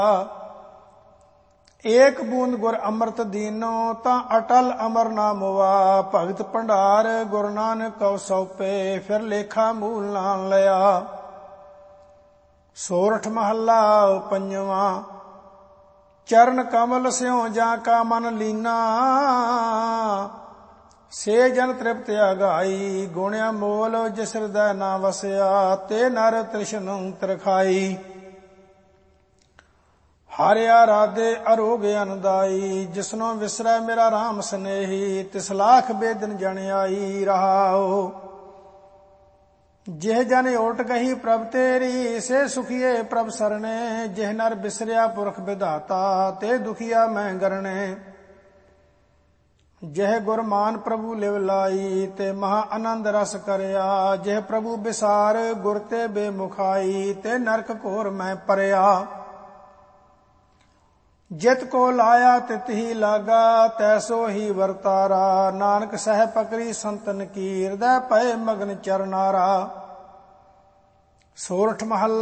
ਏਕ ਬੂੰਦ ਗੁਰ ਅੰਮ੍ਰਿਤ ਦੀਨੋ ਤਾਂ ਅਟਲ ਅਮਰ ਨਾ ਮੁਆ। ਭਗਤ ਭੰਡਾਰ ਗੁਰੂ ਨਾਨਕ ਕਉ ਸੌਪੇ ਫਿਰ ਲੇਖਾ ਮੂਲ ਨਾ ਲਿਆ। ਸੋਰਠ ਮਹੱਲਾ ਪੰਜਵਾਂ। ਚਰਨ ਕਮਲ ਸਿਉ ਜਾਂ ਕਾ ਮਨ ਲੀਨਾ। ਸੇ ਜਨ ਤ੍ਰਿਪਤ ਅਗਾਈ ਗੁਣਿਆ ਮੋਲ ਜਿਸ ਹਿਰਦੈ ਨਾ ਵਸਿਆ। ਤੇ ਨਰ ਤ੍ਰਿਸ਼ਨੁ ਤਰਖਾਈ। ਹਾਰਿਆ ਰਾਧੇ ਅਰੋਗ ਅਨਦਾਈ ਜਿਸਨੋ ਵਿਸਰੈ ਮੇਰਾ ਰਾਮ ਸਨੇਹੀ। ਤਿਸ ਲਾਖ ਬੇਦਨ ਜਨ ਆਈ ਰਹਾਓ। ਜਿਹ ਜਨ ਓਟ ਕਹੀ ਪ੍ਰਭ ਤੇਰੀ ਸੇ ਸੁਖੀਏ ਪ੍ਰਭ ਸਰਣੇ। ਜਿਹ ਨਰ ਬਿਸਰਿਆ ਪੁਰਖ ਵਿਧਾਤਾ ਤੇ ਦੁਖੀਆ ਮੈਂ ਗਰਣੇ। ਜਿਹ ਗੁਰ ਮਾਨ ਪ੍ਰਭੂ ਲਿਵ ਲਾਈ ਤੇ ਮਹਾ ਆਨੰਦ ਰਸ ਕਰਿਆ। ਜਿਹ ਪ੍ਰਭੂ ਬਿਸਾਰ ਗੁਰ ਤੇ ਬੇਮੁਖਾਈ ਤੇ ਨਰਕ ਘੋਰ ਮੈਂ ਪਰਿਆ। ਜਿਤ ਕੋ ਲਾਇਆ ਤਿਤ ਹੀ ਲਾਗਾ ਤੈਸੋ ਹੀ ਵਰਤਾਰਾ। ਨਾਨਕ ਸਹਿ ਪਕਰੀ ਸੰਤਨ ਕੀ ਹਿਰਦੈ ਪਏ ਮਗਨ ਚਰਨਾਰਾ। ਸੋਰਠ ਮਹੱਲਾ